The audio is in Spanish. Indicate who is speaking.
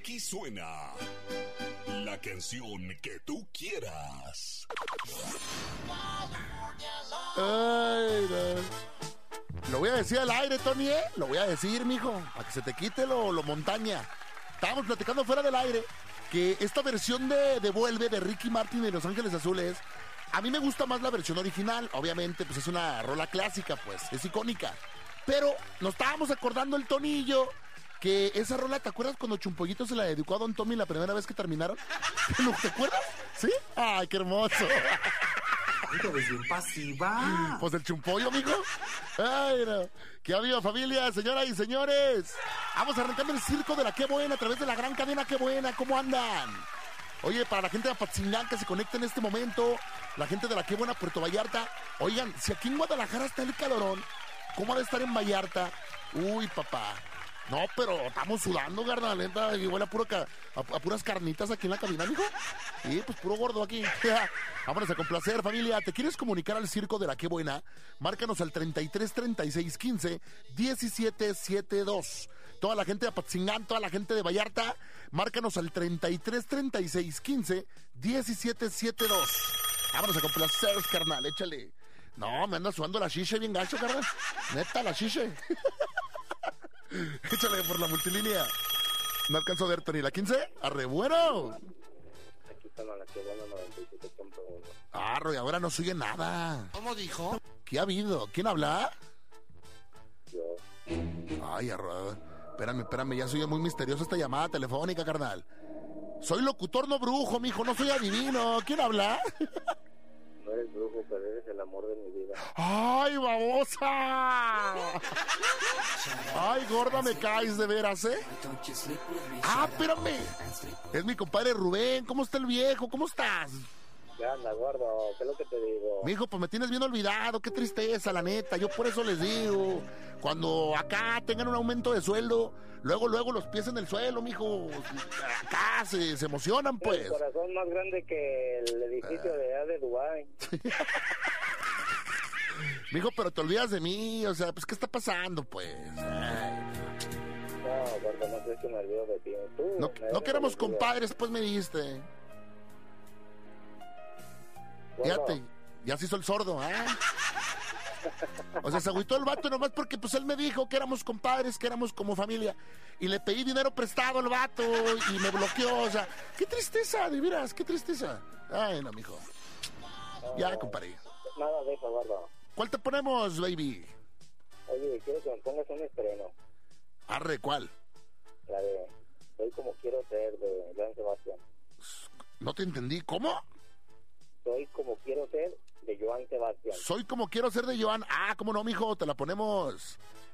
Speaker 1: Aquí suena la canción que tú quieras.
Speaker 2: Ay, no. Lo voy a decir al aire, Tony, ¿eh? Lo voy a decir, mijo, para que se te quite lo montaña. Estábamos platicando fuera del aire que esta versión de Vuelve de Ricky Martin y Los Ángeles Azules, a mí me gusta más la versión original. Obviamente, pues es una rola clásica, pues, es icónica. Pero nos estábamos acordando el Tonillo que esa rola, ¿te acuerdas cuando Chumpollito se la dedicó a Don Tommy la primera vez que terminaron? ¿Te acuerdas? ¿Sí? ¡Ay, qué hermoso!
Speaker 3: Hijo, es bien pasiva.
Speaker 2: Pues el Chumpollo, amigo. Ay, no. ¿Qué ha habido, familia, señoras y señores? Vamos arrancando el circo de la Qué Buena a través de la gran cadena Qué Buena. ¿Cómo andan? Oye, para la gente de Apatzingán que se conecta en este momento, la gente de la Qué Buena Puerto Vallarta. Oigan, si aquí en Guadalajara está el calorón, ¿cómo ha de estar en Vallarta? Uy, papá. No, pero estamos sudando, carnal, neta, y huele a puras carnitas aquí en la cabina, mijo. Sí, pues puro gordo aquí. Vámonos a complacer, familia. ¿Te quieres comunicar al circo de la Qué Buena? Márcanos al 33 36 15 17 72. Toda la gente de Apatzingán, toda la gente de Vallarta, márcanos al 33 36 15 17 72. Vámonos a complacer, carnal, échale. No, me anda sudando la chiche bien gacho, carnal. Neta, la chiche. Échale por la multilínea. No alcanzo a ver, Tony. ¿La 15? ¡Arre, bueno!
Speaker 4: Aquí están a la que van a 97.1.
Speaker 2: Arre, ahora no sigue nada.
Speaker 5: ¿Cómo dijo?
Speaker 2: ¿Qué ha habido? ¿Quién habla?
Speaker 4: Yo.
Speaker 2: Ay, arre. Espérame, ya soy muy misteriosa esta llamada telefónica, carnal. Soy locutor, no brujo, mijo, no soy adivino. ¿Quién habla?
Speaker 4: No eres brujo, pero eres el amor de mi vida.
Speaker 2: ¡Ay, babosa! ¡Ay, gorda, me caes de veras, eh! ¡Ah, espérame! Es mi compadre Rubén. ¿Cómo está el viejo? ¿Cómo estás?
Speaker 4: ¿Qué anda, gordo? ¿Qué es lo que te digo?
Speaker 2: Mijo, pues me tienes bien olvidado. Qué tristeza, la neta. Yo por eso les digo, cuando acá tengan un aumento de sueldo, luego los pies en el suelo, mijo. Acá se emocionan, pues.
Speaker 4: El corazón más grande que el edificio de allá de Dubái.
Speaker 2: Mijo, pero te olvidas de mí. O sea, pues, ¿qué está pasando, pues? Ay.
Speaker 4: No, gordo, no sé si me olvido de ti. Tú,
Speaker 2: no queremos compadres, pues me dijiste. Fíjate, ya se hizo el sordo, ¿eh? O sea, se agüitó el vato nomás porque pues él me dijo que éramos compadres, que éramos como familia. Y le pedí dinero prestado al vato y me bloqueó, o sea, qué tristeza, de veras, qué tristeza. Ay, no, mijo. Ya, compadre.
Speaker 4: Nada de eso, gordo.
Speaker 2: ¿Cuál te ponemos, baby?
Speaker 4: Oye, quiero que me pongas un estreno.
Speaker 2: Arre, ¿cuál?
Speaker 4: La de Soy como quiero ser, de Joan Sebastián.
Speaker 2: No te entendí, ¿cómo?
Speaker 4: Soy como quiero ser, de Joan Sebastián.
Speaker 2: Soy como quiero ser de Joan. Ah, ¿cómo no, mijo? Te la ponemos.